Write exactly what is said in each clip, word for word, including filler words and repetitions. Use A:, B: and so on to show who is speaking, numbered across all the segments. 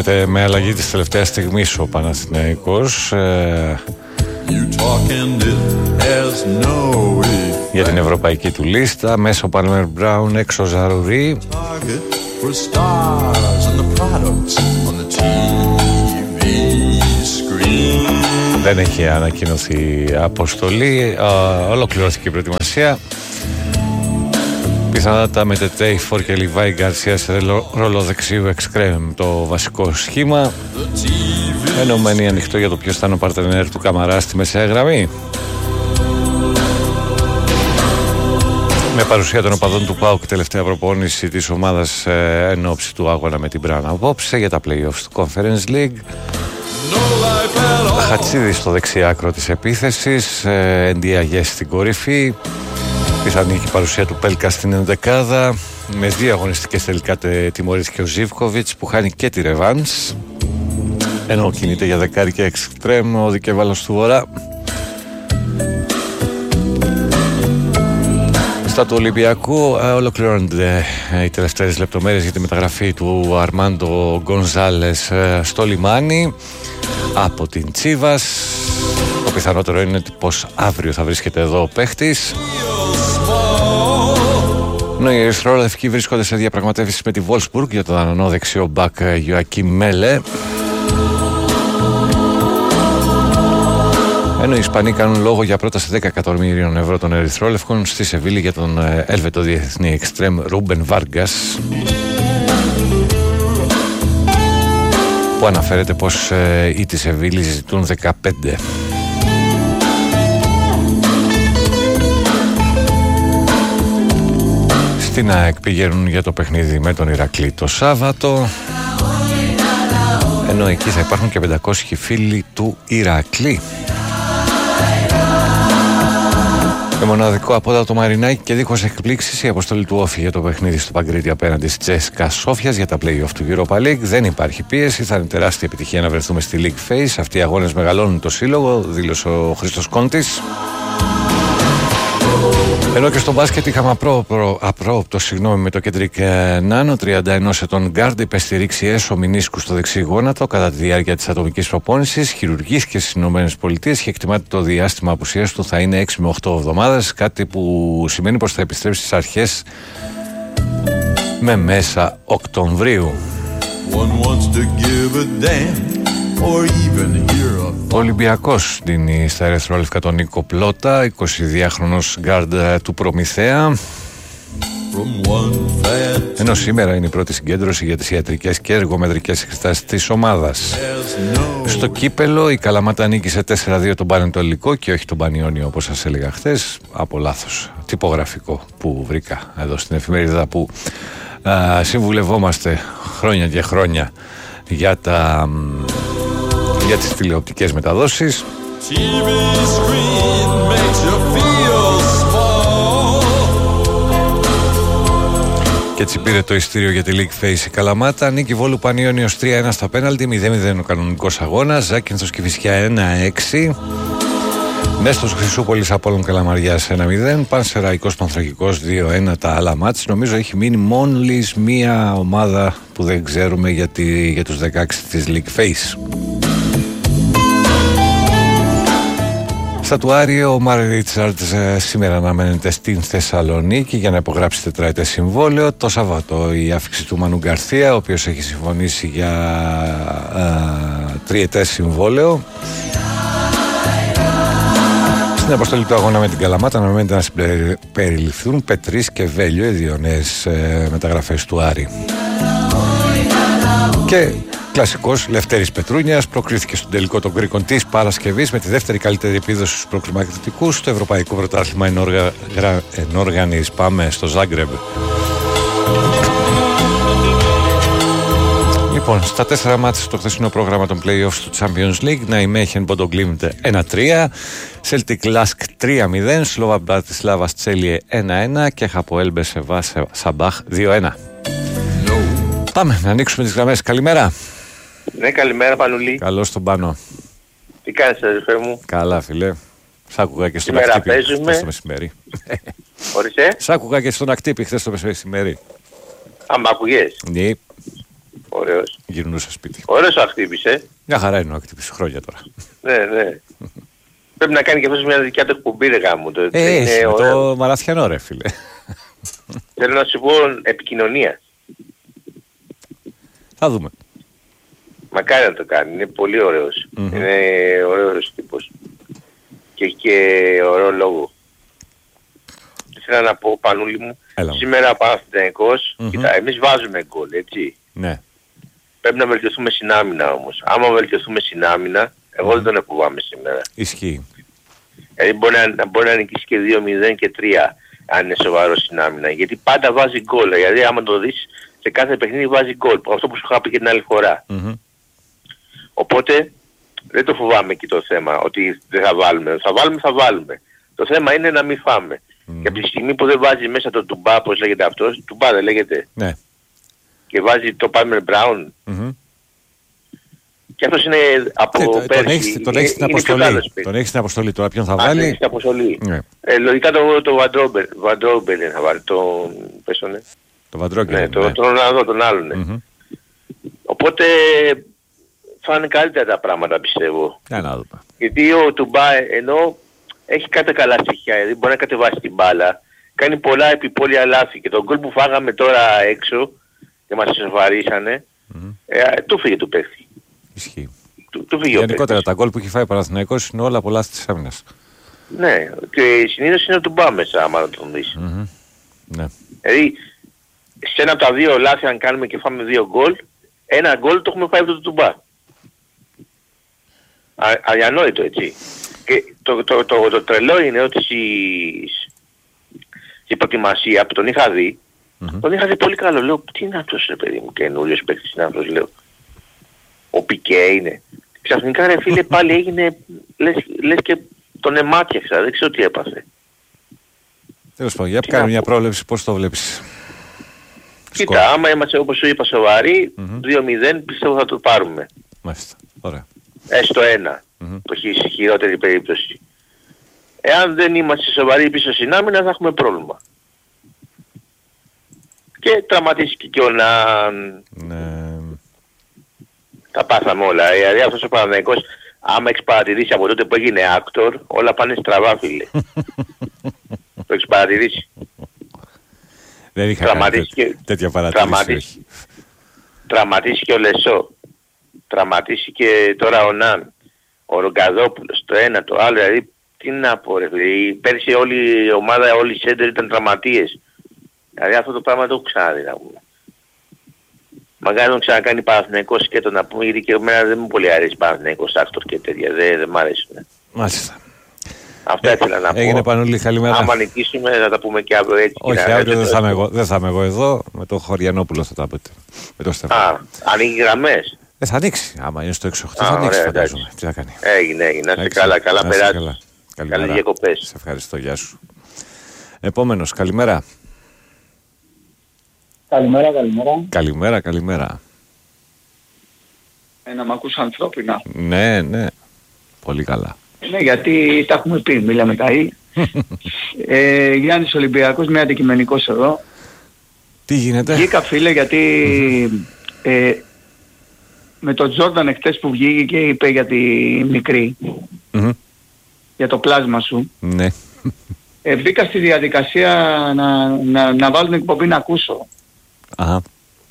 A: Γίνεται με αλλαγή της τελευταίας στιγμής ο Παναθηναϊκός ε, για την ευρωπαϊκή του λίστα. Μέσα ο Palmer Brown, έξω ο Ζαρουρί. Δεν έχει ανακοινωθεί αποστολή. ε, Ολοκληρώθηκε η προετοιμασία. Πιθανότατα με Τετέιφορ και Λιβάη Γκαρσία σε ρόλο δεξιού εξκρέμ το βασικό σχήμα. Ενώ μένει ανοιχτό για το ποιος θα είναι ο παρτενέρ του Καμαρά στη μεσαία γραμμή. Με παρουσία των οπαδών του ΠΑΟΚ, τελευταία προπόνηση της ομάδας ε, εν ώψη του αγώνα με την Μπράνα απόψε για τα play-offs του Conference League. Χατσίδη στο δεξιάκρο της επίθεσης, ε, Εντιαγές στην κορυφή. Πιθανή και η παρουσία του Πέλκα στην ενδεκάδα. Με δύο αγωνιστικές τελικά τιμωρήθηκε ο Ζίβκοβιτς που χάνει και τη ρεβάνς. Ενώ κινείται για δεκάρι και εξτρέμ ο δικαιβάλλος του Βορρά. Στα του Ολυμπιακού ε, ολοκληρώνονται ε, οι τελευταίες λεπτομέρειες για τη μεταγραφή του Αρμάντο Γκονζάλες ε, στο λιμάνι από την Τσίβας. Το πιθανότερο είναι πως αύριο θα βρίσκεται εδώ ο παίχτης. Ενώ οι Ερυθρόλευκοι βρίσκονται σε διαπραγματεύσεις με τη Wolfsburg για το δανεικό δεξιό μπακ Ιωακίμ Μέλε. Ενώ οι Ισπανοί κάνουν λόγο για πρόταση δέκα εκατομμύριων ευρώ των Ερυθρόλευκων στη Σεβίλη για τον Έλβετο διεθνή εξτρέμ Ρούμπεν Βάργκας, που αναφέρεται πως ε, οι της Σεβίλη ζητούν δεκαπέντε. Στην ΑΕΚ πηγαίνουν για το παιχνίδι με τον Ηρακλή το Σάββατο, ενώ εκεί θα υπάρχουν και πεντακόσιοι φίλοι του Ηρακλή. Με μοναδικό απόδοτο Μαρινάκη και δίχως εκπλήξεις η αποστολή του Όφη για το παιχνίδι στο Παγκρίτη απέναντι στη Τσέσκα Σόφιας για τα play-off του Europa League. Δεν υπάρχει πίεση, θα είναι τεράστια επιτυχία να βρεθούμε στη League Phase. Αυτοί οι αγώνες μεγαλώνουν το σύλλογο, δήλωσε ο Χρήστος Κόντης. Ενώ και στο μπάσκετ είχαμε απρόοπτο, απρόοπτο συγγνώμη, με το Κέντρικ Νάνο, τριάντα ένα ετών γκάρντ, είπε στηρίξει έσω μηνίσκου στο δεξί γόνατο κατά τη διάρκεια της ατομικής προπόνησης. Χειρουργήθηκε στις ΗΠΑ και εκτιμάται το διάστημα απουσίας του θα είναι έξι με οκτώ εβδομάδες, κάτι που σημαίνει πως θα επιστρέψει στις αρχές με μέσα Οκτωβρίου. Ο Ολυμπιακός δίνει στα ερυθρόλευκα τον Νίκο Πλότα, εικοσιδυάχρονος γκάρντ του Προμηθέα. Ενώ σήμερα είναι η πρώτη συγκέντρωση για τις ιατρικές και εργομετρικές εξετάσεις της ομάδας. Στο κύπελο η Καλαμάτα νίκησε τέσσερα δύο τον Πανετολικό και όχι τον Πανιόνιο όπως σας έλεγα χθες. Από λάθος τυπογραφικό που βρήκα εδώ στην εφημερίδα που α, συμβουλευόμαστε χρόνια και χρόνια για, τα, για τις τηλεοπτικές μεταδόσεις. Και έτσι πήρε το ειστήριο για τη League Phase η Καλαμάτα. Νίκη Βόλου Πανιόνιος τρία ένα στα πέναλτι, μηδέν μηδέν ο κανονικός αγώνας. Ζάκυνθος Κηφισιά ένα έξι. Νέστος Χρυσούπολης Απόλλων Καλαμαριάς ένα μηδέν. Πανσεραϊκός Πανθρακικός δύο ένα τα άλλα μάτς. Νομίζω έχει μείνει μόλις μία ομάδα που δεν ξέρουμε για, τη, για τους δεκαέξι της League Phase. Στα του Άρη ο Μάρι Ρίτσαρτς σήμερα αναμένεται στην Θεσσαλονίκη για να υπογράψει τετραετές συμβόλαιο. Το Σαββάτο η άφηξη του Μανου Γκαρθία, ο οποίος έχει συμφωνήσει για α, τριετές συμβόλαιο. Στην αποστολή του αγώνα με την Καλαμάτα αναμένεται να συμπεριληφθούν Πετρής και Βέλιο, οι δύο νέες ε, μεταγραφές του Άρη. Και κλασικός Λευτέρης Πετρούνιας προκρίθηκε στον τελικό των Γκρίκων της Παρασκευής με τη δεύτερη καλύτερη επίδοση στους προκριματικούς στο Ευρωπαϊκό Πρωτάθλημα Ενόργα... Ενόργανης. Πάμε στο Ζάγκρεμπ. Λοιπόν, στα τέσσερα μάτια στο χθεσινό πρόγραμμα των play-offs του Champions League, Ναϊμέχεν Μποντογκλίμτε ένα τρία, Celtic Lask τρία μηδέν, Σλόβα Μπρατισλάβα Τσέλιε ένα ένα και Χαποέλ Μπεσεβά Σαμπάχ δύο ένα. Πάμε να ανοίξουμε τις γραμμές. Καλημέρα.
B: Ναι, καλημέρα Πανουλή.
A: Καλώς τον Πάνο.
B: Τι κάνεις αδερφέ μου?
A: Καλά φίλε. Σ' άκουγα και στον
B: Σήμερα
A: Ακτύπη
B: παίζουμε...
A: χθες το μεσημέρι.
B: Ορίστε.
A: Σ' άκουγα και στον Ακτύπη χθες το μεσημέρι.
B: Α, μ' ακούγες?
A: Ναι.
B: Ωραίος.
A: Γυρνούσα σπίτι.
B: Ωραίος ο Ακτύπης, ε.
A: Μια χαρά είναι ο Ακτύπης, χρόνια τώρα.
B: Ναι, ναι. Πρέπει να κάνει και αυτός μια δικιά του εκπομπή, ρε γάμο. Το,
A: Ε, έχει, με το Μαραθιανό, ρε φίλε.
B: Θέλω να σου πω επικοινωνία.
A: Θα δούμε.
B: Μακάρι να το κάνει, είναι πολύ ωραίος. Mm-hmm. Είναι ωραίος τύπος. Και έχει και ωραίο λόγο. Θέλω να πω, Πανούλη μου, Έλα. σήμερα Παναθηναϊκός, mm-hmm. κοίτα, εμείς βάζουμε γκολ, έτσι.
A: Ναι.
B: Πρέπει να βελτιωθούμε στην άμυνα όμως. Άμα βελτιωθούμε στην άμυνα, εγώ mm-hmm. δεν τον φοβάμαι σήμερα.
A: Ισχύει.
B: Δηλαδή μπορεί να, μπορεί να νικήσει και δύο μηδέν και τρία, αν είναι σοβαρός στην άμυνα. Γιατί πάντα βάζει γκολ. Δηλαδή άμα το δεις, σε κάθε παιχνίδι βάζει γκολ. Αυτό που σου είχα πει και την άλλη φορά. Mm-hmm. Οπότε δεν το φοβάμαι εκεί το θέμα, ότι δεν θα βάλουμε. Θα βάλουμε, θα βάλουμε. Το θέμα είναι να μην φάμε. Mm. Και από τη στιγμή που δεν βάζει μέσα το Τουμπά, πώς λέγεται αυτός, Τουμπά δεν λέγεται.
A: Ναι.
B: Και βάζει το Πάλμερ Μπράουν. Mm-hmm. Και αυτός είναι από
A: και,
B: πέρσι.
A: Τον έχεις, τον έχεις στην αποστολή. Τον έχεις στην αποστολή. Τώρα ποιον θα
B: Α,
A: βάλει.
B: Στην αποστολή.
A: Ναι.
B: Ε, λογικά το, το Βαντρόμπερ θα βάλει. Το, πες το, ναι.
A: Το Βαντρόμπερ.
B: Ναι, το, ναι. Τον άλλο, τον άλλον. Ναι. Mm-hmm. Οπότε θα είναι καλύτερα τα πράγματα, πιστεύω.
A: Για να δούμε.
B: Γιατί ο Τουμπά ενώ έχει κάτι καλά στοιχεία, δηλαδή μπορεί να κατεβάσει την μπάλα, κάνει πολλά επιπόλαια λάθη και τον γκολ που φάγαμε τώρα έξω και μας σοβαρίσανε, mm-hmm. ε, του φύγε του παίχτη.
A: Ισχύει.
B: Του, του φύγε
A: γενικότερα τα γκολ που έχει φάει ο Παναθηναϊκός είναι όλα πολλά στις άμυνας.
B: Ναι, και συνήθως είναι ο Τουμπά μέσα άμα να τον δεις. Mm-hmm.
A: Ναι.
B: Δηλαδή σε ένα από τα δύο λάθη αν κάνουμε και φάμε δύο γκολ, ένα γκολ το έχουμε φάει από το Τουμπά. Αδιανόητο, έτσι. Και το, το, το, το, το τρελό είναι ότι στην προετοιμασία που τον είχα δει, mm-hmm. τον είχα δει πολύ καλό. Λέω, τι είναι αυτός ρε παιδί μου, καινούριος παίκτης είναι αυτός, λέω. Ο Πικέ είναι. Ξαφνικά ρε φίλε πάλι έγινε, λες, λες και τον εμάτιαξα, δεν ξέρω τι έπαθε.
A: Τέλος πάντων, για κάνει μια πρόβλεψη, πώς το βλέπεις.
B: Κοίτα, Σκορ. άμα είμαστε όπως σου είπα σοβαροί, mm-hmm. δύο μηδέν πιστεύω θα το πάρουμε.
A: Μάλιστα, ωραία.
B: Έστω ένα. Mm-hmm. Το έχει χειρότερη περίπτωση. Εάν δεν είμαστε σοβαροί πίσω στην άμυνα θα έχουμε πρόβλημα. Και τραυματίστηκε και ο Ναν. Ναι. Τα πάθαμε όλα. Δηλαδή αυτός ο Παναθηναϊκός, άμα έχεις παρατηρήσει από τότε που έγινε actor, όλα πάνε στραβά φίλε. Το έχεις παρατηρήσει.
A: Δεν είχα τραυματίστηκε, τέτοια παρατήρηση.
B: Τραυματίστηκε ο Λεσό. Τραυματίστηκε τώρα ο Ναν. Ο Ρογκαδόπουλος, το ένα, το άλλο, δηλαδή τι να πω ρε φίλε, πέρσι όλη η ομάδα, όλοι οι σέντερ ήταν τραυματίες. Δηλαδή αυτό το πράγμα το έχω ξαναδεί να πούμε. Μαγκάρι να τον ξανακάνει Παναθηναϊκός και το να πούμε, γιατί και εμένα δεν μου πολύ αρέσει Παναθηναϊκός άκτορ και τέτοια, δεν, δεν μ' αρέσουν.
A: Μάλιστα.
B: Αυτά ε, ήθελα να πω.
A: Έγινε Πανούλη, καλημέρα.
B: Άμα νικήσουμε θα τα πούμε και αύριο έτσι.
A: Όχι, αύριο δεν θα είμαι εγώ, δεν θα είμαι εγώ εδώ, με τον Χωριανόπουλο θα τα πείτε. Με το Στέφανο.
B: Α, ανοίγει γραμμές.
A: Ε, θα ανοίξει, άμα είναι στο έξι οκτώ θα ανοίξει φαντάζομαι. Τι θα κάνει.
B: Έγινε, έγινε. Να είστε καλά, καλά περάτε. Καλές διακοπές.
A: Σε ευχαριστώ, γεια σου. Επόμενος, καλημέρα.
C: Καλημέρα, καλημέρα.
A: Καλημέρα, καλημέρα.
C: Ε, να μ' ακούς ανθρώπινα.
A: Ναι, ναι. Πολύ καλά.
C: Ναι, γιατί τα έχουμε πει, μιλάμε τα ή. ε, Γιάννης Ολυμπιακός, με αντικειμενικός εδώ.
A: Τι γίνεται?
C: Βγήκα φίλε γιατί ε, με τον Τζόρνταν εχθές που βγήκε και είπε για τη μικρή, mm-hmm. για το πλάσμα σου.
A: Ναι.
C: Ε, μπήκα στη διαδικασία να, να, να βάλω την εκπομπή να ακούσω.
A: Αχα.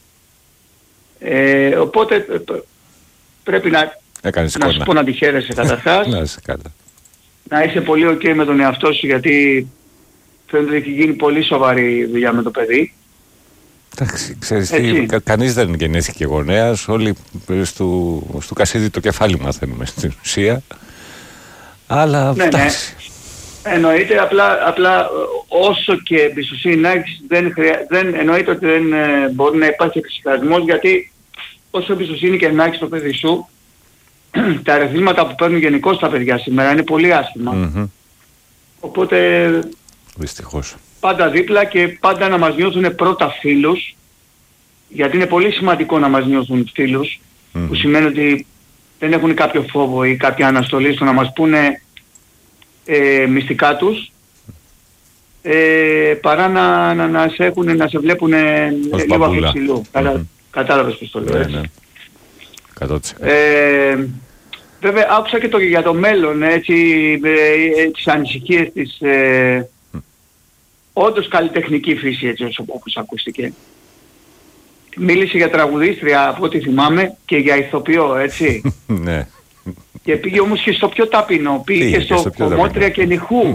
C: Ε, οπότε πρέπει να, να σου πω να τη χαίρεσαι καταρχάς.
A: Να είσαι καλά.
C: Να είσαι πολύ ok με τον εαυτό σου, γιατί φαίνεται ότι έχει γίνει πολύ σοβαρή δουλειά με το παιδί.
A: Εντάξει, ξέρεις τι, κα, κανείς δεν γεννήθηκε γονέας, όλοι στο, στο κασίδι το κεφάλι μαθαίνουμε στην ουσία. Αλλά
C: ναι, εντάξει. Ναι. Εννοείται, απλά, απλά όσο και εμπιστοσύνη να έχεις, δεν, χρειά, δεν εννοείται ότι δεν ε, μπορεί να υπάρχει εξυγχρονισμός, γιατί όσο εμπιστοσύνη και να έχεις το παιδί σου, τα ερεθίσματα που παίρνουν γενικώς τα παιδιά σήμερα είναι πολύ άσχημα. Mm-hmm. Οπότε
A: δυστυχώς
C: πάντα δίπλα και πάντα να μας νιώθουν πρώτα φίλους, γιατί είναι πολύ σημαντικό να μας νιώθουν φίλους, mm-hmm. που σημαίνει ότι δεν έχουν κάποιο φόβο ή κάποια αναστολή στο να μας πούνε ε, μυστικά τους, ε, παρά να, να, να, σε έχουν, να σε βλέπουν λίγο από ψηλού. Mm-hmm. Κατάλαβες πώς το λέω.
A: Ναι, ναι. εκατό τοις εκατό.
C: Ε, βέβαια άκουσα και το, για το μέλλον, έτσι, ε, τις ανησυχίες της, ε, mm. όντως καλλιτεχνική φύση, έτσι όσο, όπως ακούστηκε. Μίλησε για τραγουδίστρια από ό,τι θυμάμαι και για ηθοποιό, έτσι.
A: Ναι.
C: Και πήγε όμως και στο πιο ταπεινό, πήγε και στο, στο κομμότρια και νυχού.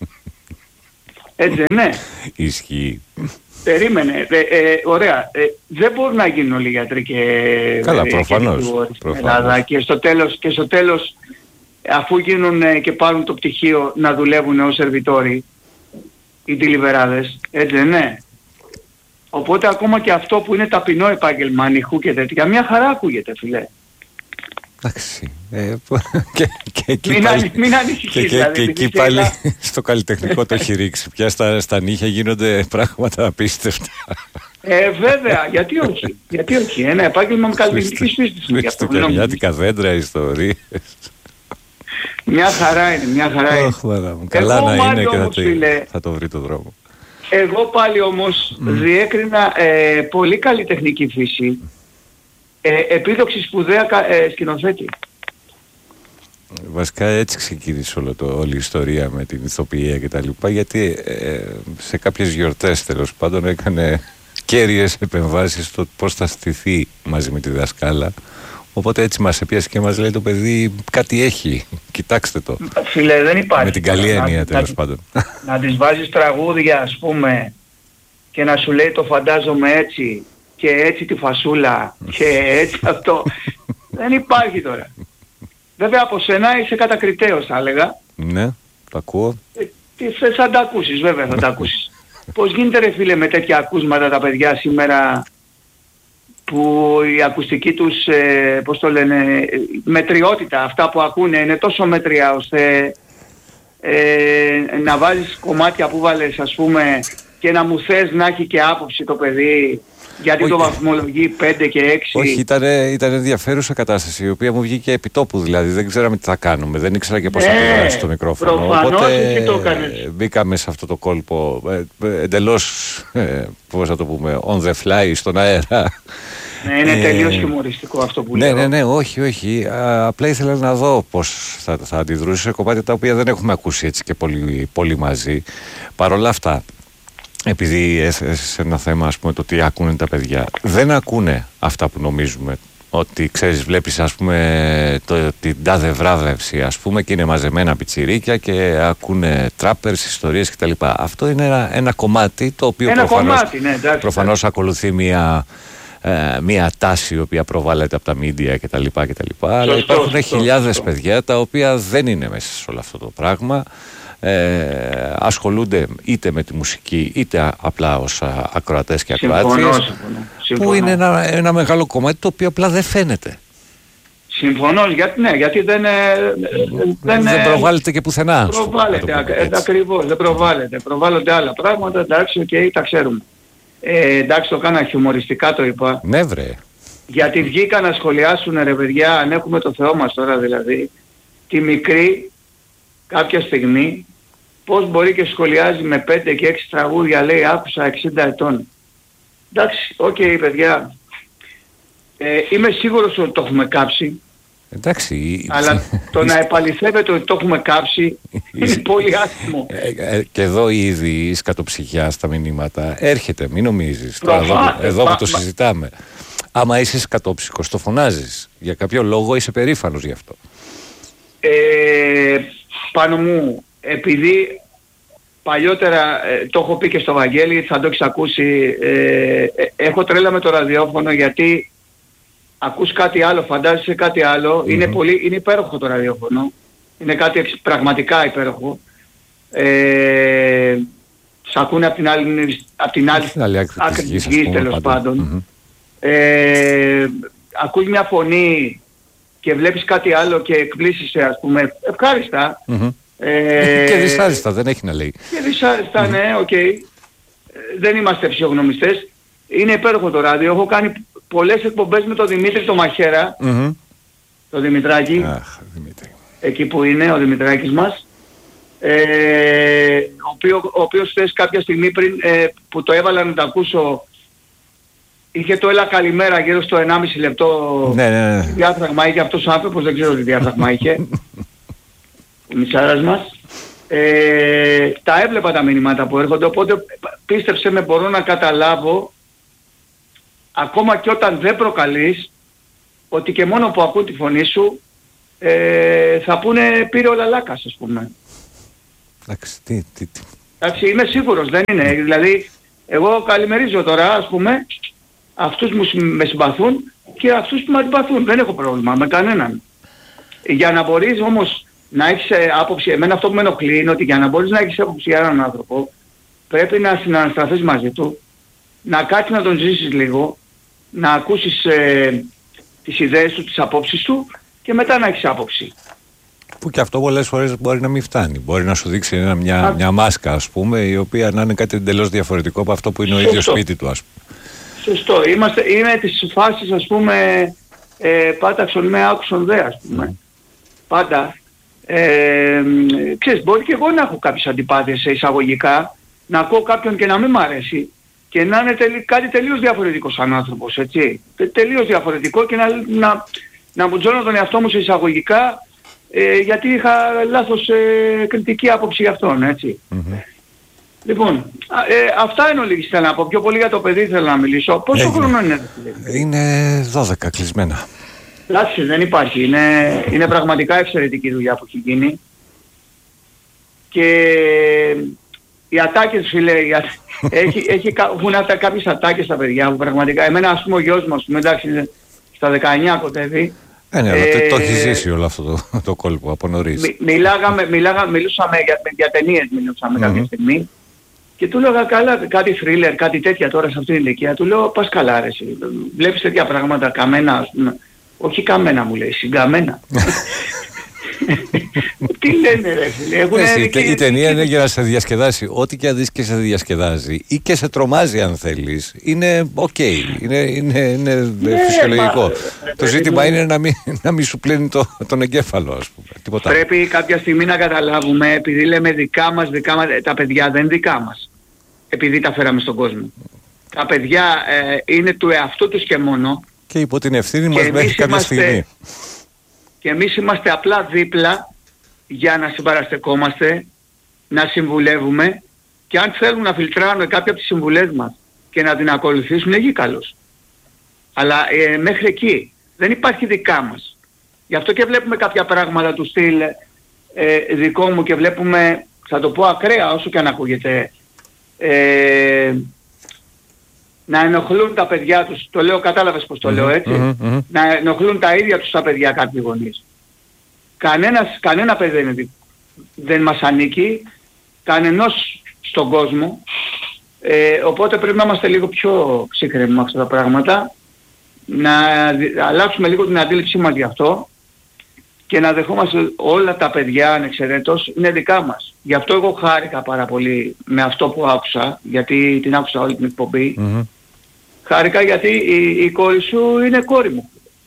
C: Έτσι, ναι.
A: Ισχύει.
C: Περίμενε, ε, ε, ωραία, ε, δεν μπορούν να γίνουν όλοι γιατροί και...
A: Καλά,
C: ε,
A: προφανώς,
C: και
A: προφανώς.
C: Ελλάδα, και στο τέλος, και στο τέλος αφού γίνουν ε, και πάρουν το πτυχίο να δουλεύουν ως σερβιτόροι οι τηλιβεράδες, έτσι δεν ναι. Οπότε ακόμα και αυτό που είναι ταπεινό επάγγελμα, ανοιχού και τέτοια, μια χαρά ακούγεται, φίλε.
A: Εντάξει. Ε, και, και εκεί
C: μην,
A: πάλι,
C: μην ανησυχείς,
A: και,
C: δηλαδή,
A: και, και εκεί πάλι στο καλλιτεχνικό το έχει ρίξει. Πια στα, στα νύχια γίνονται πράγματα απίστευτα.
C: Ε, βέβαια, γιατί όχι. Γιατί όχι. Ένα επάγγελμα με καλλιτεχνικής φύσης.
A: Χριστουγεννιάτικα δέντρα, ιστορίες.
C: Μια χαρά είναι, μια χαρά είναι.
A: Oh, καλά να είναι και θα, όμως, φίλε, θα το βρει το δρόμο.
C: Εγώ πάλι όμως mm. διέκρινα ε, πολύ καλλιτεχνική φύση, ε, επίδοξη σπουδαία ε, σκηνοθέτη.
A: Βασικά έτσι ξεκίνησε όλο το, όλη η ιστορία με την ηθοποιία και τα λοιπά, γιατί ε, σε κάποιες γιορτές τέλος πάντων έκανε κέρυες επεμβάσεις στο πώς θα στηθεί μαζί με τη δασκάλα. Οπότε έτσι μας έπιασε και μας λέει το παιδί κάτι έχει, κοιτάξτε το.
C: Φίλε, δεν υπάρχει.
A: Με την καλή έννοια τέλος να, πάντων.
C: Να της βάζεις τραγούδια, ας πούμε, και να σου λέει το φαντάζομαι έτσι και έτσι τη φασούλα και έτσι αυτό. Δεν υπάρχει τώρα. Βέβαια από σένα είσαι κατακριτέος, θα έλεγα.
A: Ναι, το ακούω.
C: Ε, τι θες να τα ακούσεις, βέβαια θα τα ακούσεις. Πώς γίνεται ρε φίλε με τέτοια ακούσματα τα παιδιά σήμερα, που η ακουστική τους, ε, πώς το λένε, μετριότητα, αυτά που ακούνε είναι τόσο μέτρια ώστε ε, να βάζεις κομμάτια που βάλες, ας πούμε, και να μου θες να έχει και άποψη το παιδί, γιατί όχι, το βαθμολογεί πέντε και έξι.
A: Όχι, ήταν, ήταν ενδιαφέρουσα κατάσταση, η οποία μου βγήκε επιτόπου, δηλαδή δεν ξέραμε τι θα κάνουμε, δεν ήξερα και πώς ναι, θα το βγάλει στο μικρόφωνο.
C: Προφανώς,
A: οπότε
C: εσύ το έκανες.
A: Μπήκαμε σε αυτό το κόλπο ε, εντελώς, ε, πώς θα το πούμε, on the fly, στον αέρα.
C: Ναι, είναι ε, τελείως χιουμοριστικό αυτό που
A: ναι,
C: λέω.
A: Ναι, ναι, όχι, όχι. Α, απλά ήθελα να δω πώς θα, θα αντιδρούσε σε κομμάτια τα οποία δεν έχουμε ακούσει έτσι και πολύ, πολύ μαζί. Παρ' όλα αυτά, επειδή έθεσες ένα θέμα, ας πούμε, το τι ακούνε τα παιδιά, δεν ακούνε αυτά που νομίζουμε. Ότι ξέρεις, βλέπεις, ας πούμε, το, την τάδε βράβευση, ας πούμε, και είναι μαζεμένα πιτσιρίκια και ακούνε τράπερς, ιστορίες κτλ. Αυτό είναι ένα, ένα κομμάτι το οποίο
C: ένα
A: προφανώς,
C: κομμάτι, ναι, εντάξει,
A: προφανώς ακολουθεί μια, ε, μια τάση η οποία προβάλλεται από τα media κτλ. Αλλά υπάρχουν σωστό, χιλιάδες σωστό. παιδιά τα οποία δεν είναι μέσα σε όλο αυτό το πράγμα. Ε, ασχολούνται είτε με τη μουσική είτε απλά ως ακροατές και ακροάτριες, που είναι ένα, ένα μεγάλο κομμάτι το οποίο απλά δεν φαίνεται.
C: Συμφωνώ, γιατί, ναι, γιατί δεν, δεν,
A: δεν προβάλλεται και πουθενά.
C: Προβάλλεται, ακ, ακριβώς, δεν προβάλλεται. Προβάλλονται άλλα πράγματα, εντάξει, οκ, okay, τα ξέρουμε. Ε, εντάξει, το κάνα χιουμοριστικά το είπα.
A: Ναι βρε.
C: Γιατί βγήκαν να σχολιάσουν ρε παιδιά, αν έχουμε το Θεό μας τώρα δηλαδή, τη μικρή κάποια στιγμή, πώς μπορεί και σχολιάζει με πέντε και έξι τραγούδια, λέει άκουσα εξήντα ετών. Εντάξει, οκ okay, παιδιά, ε, είμαι σίγουρος ότι το έχουμε κάψει.
A: Εντάξει.
C: Αλλά το να επαληθεύεται ότι το έχουμε κάψει είναι πολύ άσχημο.
A: Ε, ε, και εδώ ήδη η σκατοψυχιά στα μηνύματα έρχεται, μην νομίζεις.
C: Προφά,
A: εδώ εδώ
C: πα,
A: που το πα, συζητάμε. Άμα είσαι σκατόψυχος, το φωνάζεις. Για κάποιο λόγο είσαι περήφανος γι' αυτό.
C: Ε, πάνω μου, επειδή παλιότερα, ε, το έχω πει και στο Βαγγέλη, θα το έχεις ακούσει, ε, ε, έχω τρέλα με το ραδιόφωνο γιατί ακούς κάτι άλλο, φαντάζεσαι κάτι άλλο, mm-hmm. είναι, πολύ, είναι υπέροχο το ραδιόφωνο, είναι κάτι πραγματικά υπέροχο. Ε, σ' ακούνε από την άλλη, απ την άλλη, άλλη άκρη της γης τέλος πάντων. Mm-hmm. Ε, ακούς μια φωνή και βλέπεις κάτι άλλο και εκπλήσεσαι, ας πούμε, ευχάριστα.
A: Mm-hmm.
C: Ε,
A: και δυσάριστα, δεν έχει να λέει.
C: Και δυσάριστα, mm-hmm. ναι, οκ. Okay. Δεν είμαστε φυσιογνωμιστές. Είναι υπέροχο το ράδιο. Έχω κάνει πολλές εκπομπές με τον Δημήτρη το Μαχαίρα.
A: Mm-hmm.
C: Το Δημητράκη.
A: Αχ, Δημήτρη.
C: Εκεί που είναι ο Δημητράκης μας. Ε, ο, οποίο, ο οποίος θες κάποια στιγμή πριν ε, που το έβαλα να το ακούσω, είχε το έλα καλημέρα γύρω στο ενάμιση λεπτό.
A: Ναι, ναι, ναι.
C: Διάτραγμα είχε αυτός ο άνθρωπος, δεν ξέρω τι διάτραγμα είχε. Ο μισάρας μας. Ε, τα έβλεπα τα μηνύματα που έρχονται, οπότε πίστεψε με, μπορώ να καταλάβω ακόμα και όταν δεν προκαλείς, ότι και μόνο που ακούν τη φωνή σου ε, θα πούνε πήρε ο Λαλάκας, ας πούμε.
A: Εντάξει, τι, τι, τι.
C: Εντάξει, είμαι σίγουρος, δεν είναι. Δηλαδή, εγώ καλημερίζω τώρα, ας πούμε, αυτούς που με συμπαθούν και αυτούς που με αντιπαθούν. Δεν έχω πρόβλημα με κανέναν. Για να μπορείς όμως να έχεις άποψη, εμένα αυτό που με ενοχλεί είναι ότι για να μπορείς να έχεις άποψη για έναν άνθρωπο, πρέπει να συνανασταθείς μαζί του, να κάτσεις να τον ζήσεις λίγο, να ακούσεις ε, τις ιδέες του, τις απόψεις του και μετά να έχεις άποψη.
A: Που και αυτό πολλές φορές μπορεί να μην φτάνει. Μπορεί να σου δείξει ένα, μια, μια μάσκα, ας πούμε, η οποία να είναι κάτι εντελώς διαφορετικό από αυτό που είναι Σωστό. Ο ίδιος σπίτι του, ας πούμε. Σωστό.
C: Είμαστε, είναι τις φάσεις, ας πούμε, ε, πάταξον με άκουσον δε, ας πούμε. Mm. Πάντα. Ε, ξέρεις, μπορεί και εγώ να έχω κάποιες αντιπάθειες σε εισαγωγικά, να ακούω κάποιον και να μην μ' αρέσει και να είναι τελει, κάτι τελείως διαφορετικό σαν άνθρωπος, έτσι. Τελείως διαφορετικό και να, να, να μπουτζώνω τον εαυτό μου σε εισαγωγικά ε, γιατί είχα λάθος ε, κριτική άποψη για αυτόν, έτσι. Mm-hmm. Λοιπόν, ε, αυτά είναι όλη ήθελα να πω. Πιο πολύ για το παιδί ήθελα να μιλήσω. Πόσο
A: Έγινε.
C: χρόνο είναι?
A: Είναι δώδεκα κλεισμένα.
C: Λάθος, δεν υπάρχει. Είναι, είναι πραγματικά εξαιρετική δουλειά που έχει γίνει. Και οι ατάκες, φίλε, οι α... έχει, έχει, έχουν αυτά κάποιες ατάκες στα παιδιά που πραγματικά, εμένα ας πούμε ο γιος μας, εντάξει, στα δεκαεννιά κοντεύει.
A: Ε, ναι,
C: ε,
A: το έχει ζήσει όλο αυτό το, το κόλπο από νωρίς. Μι,
C: μιλάγαμε, μιλάγαμε, μιλούσαμε για, για ταινίες, μιλούσαμε mm-hmm. κάποια στιγμή. Και του λέγα καλά, κάτι θρίλερ, κάτι τέτοια τώρα σε αυτήν την ηλικία. Του λέω πας καλά ρε εσύ, βλέπεις τέτοια πράγματα καμένα, ας πούμε. Όχι καμένα μου λέει, συγκαμένα. Τι λένε ρε φίλε.
A: Εσύ, και... Η ταινία είναι για να σε διασκεδάσει. Ό,τι και αν δεις και σε διασκεδάζει ή και σε τρομάζει αν θέλεις. Είναι οκ, okay. είναι, είναι, είναι ναι, φυσιολογικό. Μα, το ζήτημα είναι να μην, να μην σου πλύνει το, τον εγκέφαλο, ας πούμε. Τίποτα.
C: Πρέπει κάποια στιγμή να καταλάβουμε, επειδή λέμε δικά μας, δικά μας, τα παιδιά δεν είναι δικά μας. Επειδή τα φέραμε στον κόσμο. Τα παιδιά ε, είναι του εαυτού τους και μόνο.
A: Και υπό την ευθύνη μας μέχρι κάποια
C: είμαστε,
A: στιγμή.
C: Και εμείς είμαστε απλά δίπλα για να συμπαραστεκόμαστε, να συμβουλεύουμε και αν θέλουν να φιλτράρουν κάποια από τις συμβουλές μας και να την ακολουθήσουν, εκεί καλώς. Αλλά ε, μέχρι εκεί δεν υπάρχει δικά μας. Γι' αυτό και βλέπουμε κάποια πράγματα του στυλ ε, δικό μου και βλέπουμε, θα το πω ακραία όσο και αν ακούγεται, ε, να ενοχλούν τα παιδιά τους, το λέω, κατάλαβες πως το λέω έτσι, mm-hmm, mm-hmm. να ενοχλούν τα ίδια τους τα παιδιά κάποιοι γονείς. Κανένας, κανένα παιδί δεν, δεν μας ανήκει, κανενός στον κόσμο, ε, οπότε πρέπει να είμαστε λίγο πιο ψύχρεμοι με αυτά τα πράγματα, να αλλάξουμε λίγο την αντίληψή μας γι' αυτό και να δεχόμαστε όλα τα παιδιά ανεξαιρέτως είναι δικά μας. Γι' αυτό εγώ χάρηκα πάρα πολύ με αυτό που άκουσα, γιατί την άκουσα όλη την εκπομπή. Mm-hmm. Χάρηκα γιατί η, η κόρη σου είναι κόρη μου.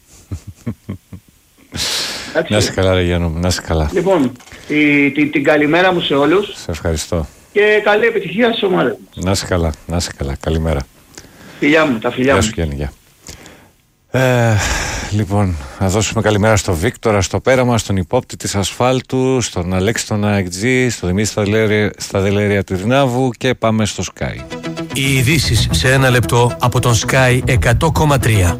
A: Να είσαι καλά ρε Γιάννου, να είσαι καλά.
C: Λοιπόν, η, την, την καλημέρα μου σε όλους.
A: Σε ευχαριστώ.
C: Και καλή επιτυχία στις ομάδες.
A: Να είσαι καλά, να είσαι καλά. Καλημέρα.
C: Φιλιά μου, τα φιλιά
A: Γεια
C: μου.
A: σου Γιάννη, γεια. Ε, λοιπόν, να δώσουμε καλημέρα στο Βίκτορα, στο Πέραμα, στον υπόπτη της Ασφάλτου, στον Αλέξη τον ΑΕΚΤΖΙ, στον Δημήτρη Σταδελέρια του Ειρηνάβου και πάμε στο Sky.
D: Οι ειδήσεις σε ένα λεπτό από τον Sky εκατό κόμμα τρία.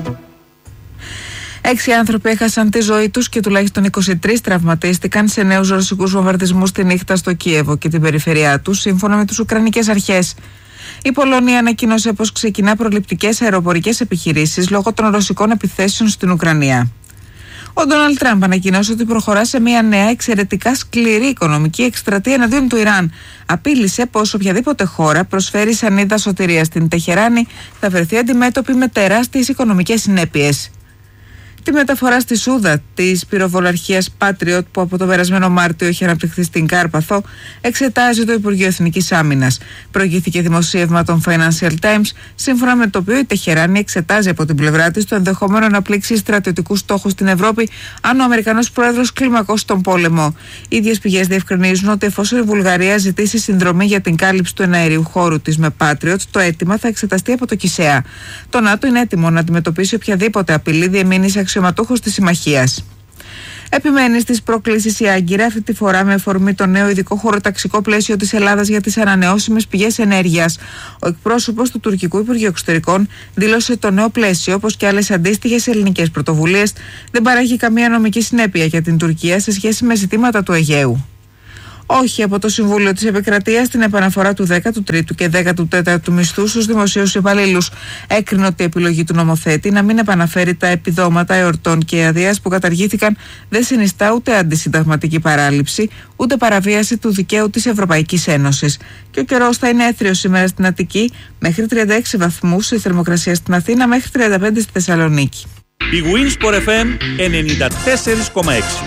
E: Έξι άνθρωποι έχασαν τη ζωή τους και τουλάχιστον είκοσι τρεις τραυματίστηκαν σε νέους ρωσικούς βομβαρδισμούς τη νύχτα στο Κίεβο και την περιφερειά του, σύμφωνα με τις Ουκρανικές αρχές. Η Πολωνία ανακοίνωσε πως ξεκινά προληπτικές αεροπορικές επιχειρήσεις λόγω των ρωσικών επιθέσεων στην Ουκρανία. Ο Ντόναλντ Τραμπ ανακοίνωσε ότι προχωρά σε μια νέα εξαιρετικά σκληρή οικονομική εκστρατεία εναντίον του Ιράν. Απείλησε πως οποιαδήποτε χώρα προσφέρει σανίδα σωτηρίας στην Τεχεράνη θα βρεθεί αντιμέτωπη με τεράστιες οικονομικές συνέπειες. Τη μεταφορά στη Σούδα της πυροβολαρχίας Patriot που από το περασμένο Μάρτιο έχει αναπτυχθεί στην Κάρπαθο εξετάζει το Υπουργείο Εθνικής Άμυνας. Προηγήθηκε δημοσίευμα των Financial Times, σύμφωνα με το οποίο η Τεχεράνη εξετάζει από την πλευρά της το ενδεχόμενο να πλήξει στρατιωτικούς στόχους στην Ευρώπη αν ο Αμερικανός πρόεδρος κλιμακώσει τον πόλεμο. Οι ίδιες πηγές διευκρινίζουν ότι εφόσον η Βουλγαρία ζητήσει συνδρομή για την κάλυψη του εναερίου χώρου της με Patriot, το αίτημα θα εξεταστεί από το ΚΙΣΕΑ. Το ΝΑΤΟ είναι έτοιμο να αντιμετωπίσει οποιαδήποτε απειλή διεμήνης αξιωματούχος της συμμαχίας. Επιμένει στις προκλήσεις η Άγκυρα, αυτή τη φορά με αφορμή το νέο ειδικό χωροταξικό πλαίσιο της Ελλάδας για τις ανανεώσιμες πηγές ενέργειας. Ο εκπρόσωπος του τουρκικού Υπουργείου Εξωτερικών δήλωσε το νέο πλαίσιο, όπως και άλλες αντίστοιχες ελληνικές πρωτοβουλίες, δεν παράγει καμία νομική συνέπεια για την Τουρκία σε σχέση με ζητήματα του Αιγαίου. Όχι από το Συμβούλιο της Επικρατείας την επαναφορά του δέκατου τρίτου και δέκατου τέταρτου μισθού στους δημοσίους υπαλλήλους. Έκρινε ότι η επιλογή του νομοθέτη να μην επαναφέρει τα επιδόματα εορτών και αδείας που καταργήθηκαν δεν συνιστά ούτε αντισυνταγματική παράληψη, ούτε παραβίαση του δικαίου της Ευρωπαϊκής Ένωσης. Και ο καιρός θα είναι έθριος σήμερα στην Αττική, μέχρι τριάντα έξι βαθμούς, η θερμοκρασία στην Αθήνα μέχρι τριάντα πέντε στη Θεσσαλονίκη.
F: Η Winsport εφ εμ ενενήντα τέσσερα κόμμα έξι.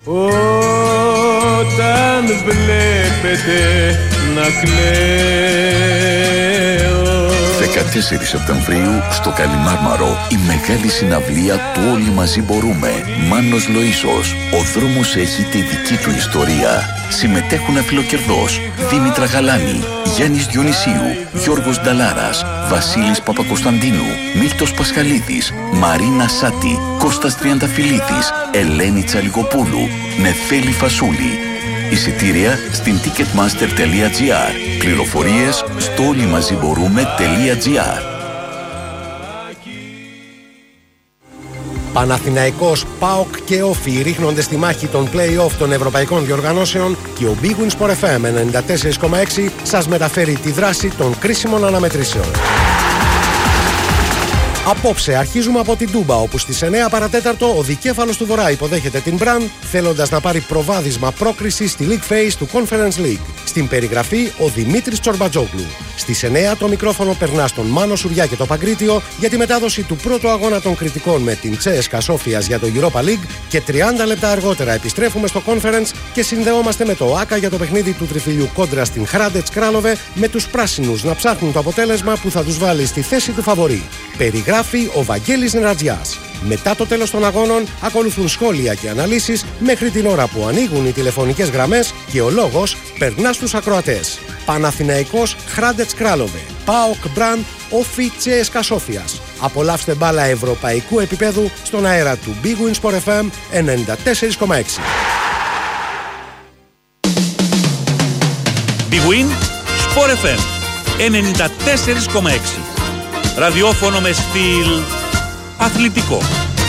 G: Όταν βλέπετε να κλαίω.
H: δεκατέσσερις Σεπτεμβρίου στο Καλιμάρμαρο η μεγάλη συναυλία του Όλοι Μαζί Μπορούμε. Μάνος Λοΐσος. Ο δρόμος έχει τη δική του ιστορία. Συμμετέχουν αφιλοκερδός Δήμητρα Γαλάνη, Γιάννης Διονυσίου, Γιώργος Νταλάρας, Βασίλης Παπακοσταντίνου, Μίλτος Πασχαλίδης, Μαρίνα Σάτη, Κώστας Τριανταφυλλίδης, Ελένη Τσαλικοπούλου, Νεφέλη Φασούλη. Εισιτήρια στην ticketmaster τελεία τζι άρ. Πληροφορίες στο όλοιμαζιμπορούμε τελεία τζι άρ.
I: Παναθηναϊκός, ΠΑΟΚ και Όφι ρίχνονται στη μάχη των play-off των ευρωπαϊκών διοργανώσεων και ο Big Win Sport εφ εμ ενενήντα τέσσερα κόμμα έξι σας μεταφέρει τη δράση των κρίσιμων αναμετρήσεων. Απόψε αρχίζουμε από την Τούμπα, όπου στις εννέα παρατέταρτο ο δικέφαλος του Βορρά υποδέχεται την Μπραν, θέλοντας να πάρει προβάδισμα πρόκριση στη League Phase του Conference League. Στην περιγραφή ο Δημήτρης Τσορμπατζόγλου. Στις εννέα το μικρόφωνο περνά στον Μάνο Σουριά και το Παγκρίτιο για τη μετάδοση του πρώτου αγώνα των κριτικών με την Τσέσκα Σόφιας για το Europa League και τριάντα λεπτά αργότερα επιστρέφουμε στο Conference και συνδεόμαστε με το ΆΚΑ για το παιχνίδι του τριφυλιού κόντρα στην Hrádec Králové με τους πράσινους να ψάχνουν το αποτέλεσμα που θα τους βάλει στη θέση του φαβορί. Περιγράφει ο Βαγγέλης Νερατζιάς. Μετά το τέλος των αγώνων ακολουθούν σχόλια και αναλύσεις μέχρι την ώρα που ανοίγουν οι τηλεφωνικές γραμμές και ο λόγος περνά στους ακροατές. Παναθηναϊκός Hrádec Králové, ΠΑΟΚ Μπραν, Όφι Τσέσκα Σόφιας. Απολαύστε μπάλα ευρωπαϊκού επίπεδου στον αέρα του Big Win Sport εφ εμ ενενήντα τέσσερα κόμμα έξι.
F: Big Win Sport εφ εμ ενενήντα τέσσερα κόμμα έξι. Ραδιόφωνο με στυλ αθλητικό.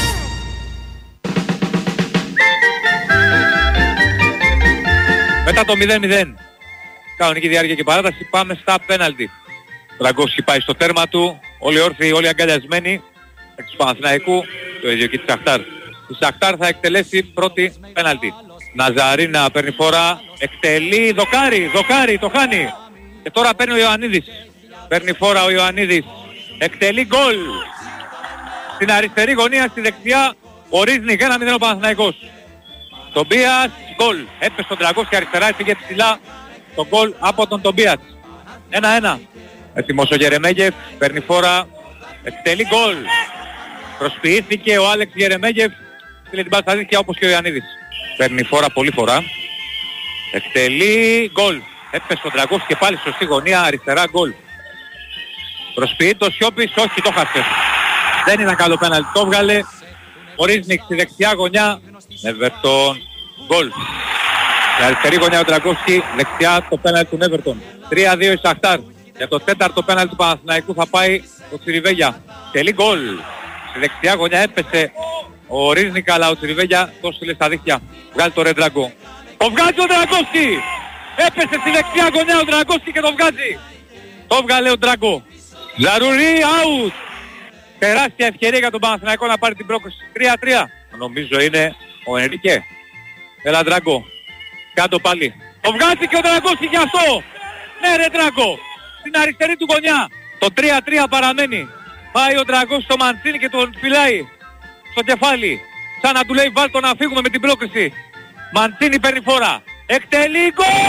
J: Μετά το μηδέν μηδέν, κανονική διάρκεια και παράταση, πάμε στα πέναλτι. Ο Δραγκόφσκι πάει στο τέρμα του, όλοι όρθιοι, όλοι αγκαλιασμένοι, εκ του Παναθηναϊκού, το ίδιο και της Σαχτάρ. Η Σαχτάρ θα εκτελέσει πρώτη πέναλτι. Ναζαρίνα παίρνει φορά, εκτελεί, δοκάρι, δοκάρι, το χάνει. Και τώρα παίρνει ο Ιωαννίδης. Παίρνει φορά ο Ιωαννίδης, εκτελεί γκολ. Στην αριστερή γωνία, στη δεξιά, ο Ρίζνικ, ένα μηδέν ο Παναθηναϊκός. Τομπίας, γκολ. Έπεσε τον Δραγκόφσκι αριστερά, έφυγε ψηλά το γκολ από τον Τομπίας. ένα ένα. Έτοιμος ο Γερεμέγεφ, παίρνει φόρα, εκτελεί γκολ. Προσποιήθηκε ο Άλεξ Γερεμέγεφ, στείλε την μπάλα στα δίχτυα όπως και ο Ιωαννίδης. Παίρνει φόρα, πολύ φορά. Εκτελεί γκολ. Έπεσε τον Δραγκόφσκι και πάλι σωστή γωνία, αριστερά γκολ. Προσποιεί το Σιώπης, όχι, το χάσε. Δεν ήταν καλό πέναλτι, το βγάλε. Ο Ρίζνικ στη δεξιά γωνιά, Everton, γκολ. Στην αριστερή γωνιά ο Δραγκόφσκι, δεξιά το πέναλτι του Everton. τρία δύο η Σαχτάρ. Για το τέταρτο πέναλτι του Παναθηναϊκού θα πάει ο Τσιριβέγια. Τελεί γκολ. Στη δεξιά γωνιά έπεσε ο Ρίζνικ, αλλά ο Τσιριβέγια το στείλε στα δίχτυα. Βγάλει το Ρεντραγκό. Το βγάζει ο Δραγκόφσκι! Έπεσε στη δεξιά γωνιά ο Δραγκόφσκι και το βγάζει. Το βγάλε ο Ντραγκό. Ζαρουρί, out! Τεράστια ευκαιρία για τον Παναθηναϊκό να πάρει την πρόκριση. τρία τρία. Νομίζω είναι ο Ενρίκε. Έλα Ντραγκό. Κάτω πάλι. Το βγάζει και ο Δραγκόφσκι γι' αυτό. Ναι ρε Ντραγκό. Στην αριστερή του γωνιά. Το τρία τρία παραμένει. Πάει ο Ντραγκός στο Μαντσίνι και τον φυλάει. στο κεφάλι. Σαν να του λέει βάλ το να φύγουμε με την πρόκριση. Μαντσίνη παίρνει φορά. Εκτελεί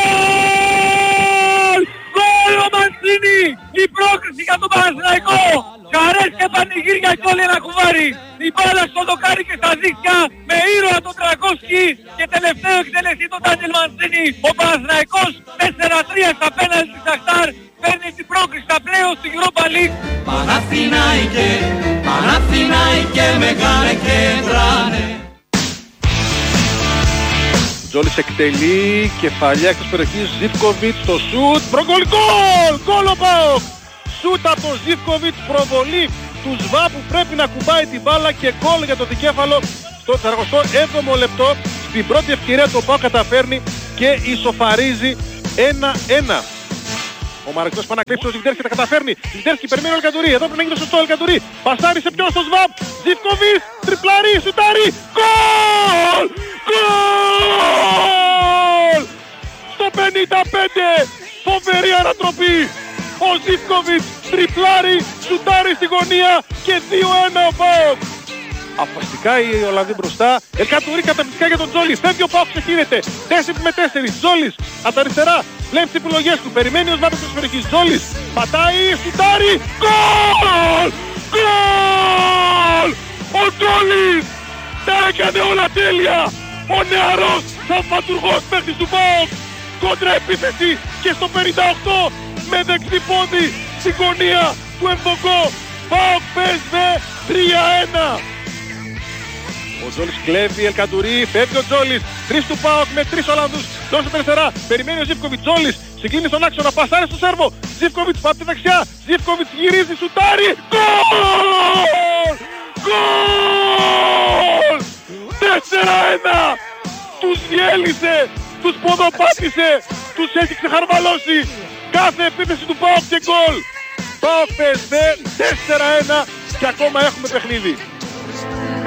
J: γκολ! Γκολ ο Μαντσίνη! Η πρόκριση για τον Παναθηναϊκό! Χαρές και πανηγύρια και όλοι ένα κουβάρι. Η μπάλα στο δοκάρι και στα δίχτυα με ήρωα τον Τρακόσκι και τελευταίο εκτελεστή τον Ντάνιελ Μαντσίνη. Ο Παναθηναϊκός τέσσερα τρία στα πέναλτι της Σαχτάρ παίρνει την πρόκριση στα πλέον στην Europa League.
K: Παναθηναϊκέ, Παναθηναϊκέ μεγάλε κέντρανε.
L: Τζόλης εκτελεί, κεφαλιά εκτός περιοχής, Ζίβκοβιτς στο σουτ, προγκολ, γκολ! Γκολ ο ΠΑΟΚ! Σουτ από τον Ζίβκοβιτς, προβολή του ΣΒΑ που πρέπει να κουμπάει την μπάλα και γκολ για το δικέφαλο στο σαράντα έβδομο λεπτό. Στην πρώτη ευκαιρία το ΠΑΟΚ καταφέρνει και ισοφαρίζει ένα ένα. Ο Μαρακτός πάει να κλέψει ο Ζιβτέρσκι και τα καταφέρνει. Ζιβτέρσκι περιμένει ο Ελκαντουρί. Εδώ πρέπει να γίνει το σωστό Ελκαντουρί. Πασάρι σε ποιον στο ΣΒΑΠ. Ζιβκοβιτς, τριπλάρι, σουτάρι. Γκολ! Γκολ! Στο πενήντα πέντε. Φοβερή ανατροπή. Ο Ζιβκοβιτς, τριπλάρι, σουτάρι στη γωνία και δύο ένα ο ΠΑΟΚ. Αφαστικά οι Ολλανδοί μπροστά. Ελκαντουρί καταπληκτικά για τον Τζόλι. Φεύγει ο ΠΑΟΚ, ξεκίνεται. τέσσερα με τέσσερα. Τζόλις από τα αριστερά. Βλέπει τις επιλογές του. Περιμένει ο Σβάπης της περιοχής. Τζόλις. Πατάει. Σουτάρι. Γκολ! Γκολ! Ο Τζόλις τα έκανε όλα τέλεια. Ο νεαρός θαυματουργός παίκτης του ΠΑΟΚ. Κόντρα επίθεση και στο πενήντα οκτώ με δεξί πόδι στην γωνία του Εμβοκό. ΠΑΟΚ πέσβε τρία ένα. Ο Τζόλις κλέβει, Ελκαντουρί, φεύγει ο Τζόλις. Τρεις του ΠΑΟΚ με τρεις Ολλανδούς. Δώσε αριστερά, περιμένει ο Ζίβκοβιτς. Τζόλις συγκλίνει στον άξονα, πασάρει στο Σέρβο. Ζίβκοβιτς πάει από τη δεξιά. Ζίβκοβιτς γυρίζει, σουτάρει. Γκολ! Γκολ! τέσσερα ένα! Τους διέλυσε, τους ποδοπάτησε, τους έχει ξεχαρβαλώσει. Κάθε επίθεση του ΠΑΟΚ και γκολ. ΠΑΟΚ πες τέσσερα ένα και ακόμα έχουμε παιχνίδι.